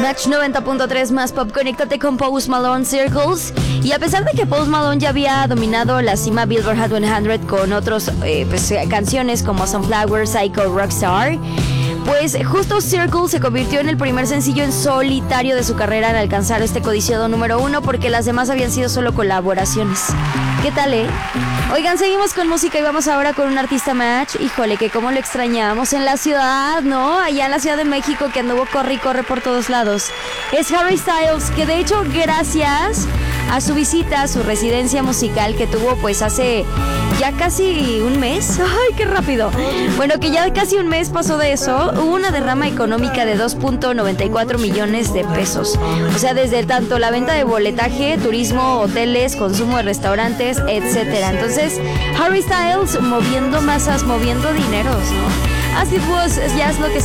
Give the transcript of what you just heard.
Match 90.3 más pop, conéctate con Post Malone, Circles. Y a pesar de que Post Malone ya había dominado la cima Billboard Hot 100 con otros canciones como Sunflower, Psycho, Rockstar, pues justo Circle se convirtió en el primer sencillo en solitario de su carrera en alcanzar este codiciado número 1, porque las demás habían sido solo colaboraciones. ¿Qué tal, Oigan, seguimos con música y vamos ahora con un artista match. Híjole, que cómo lo extrañamos en la ciudad, ¿no? Allá en la Ciudad de México, que anduvo corre y corre por todos lados. Es Harry Styles, que de hecho gracias a su visita, a su residencia musical que tuvo pues hace ya casi un mes. ¡Ay, qué rápido! Bueno, que ya casi un mes pasó de eso. Hubo una derrama económica de 2.94 millones de pesos. O sea, desde tanto la venta de boletaje, turismo, hoteles, consumo de restaurantes, etcétera. Entonces, Harry Styles moviendo masas, moviendo dineros, ¿no? Así pues, ya es lo que